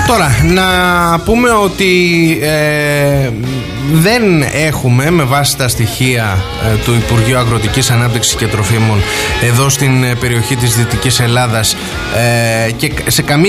Τώρα, να πούμε ότι δεν έχουμε, με βάση τα στοιχεία του Υπουργείου Αγροτικής Ανάπτυξης και Τροφίμων εδώ στην περιοχή της Δυτικής Ελλάδας, και σε καμία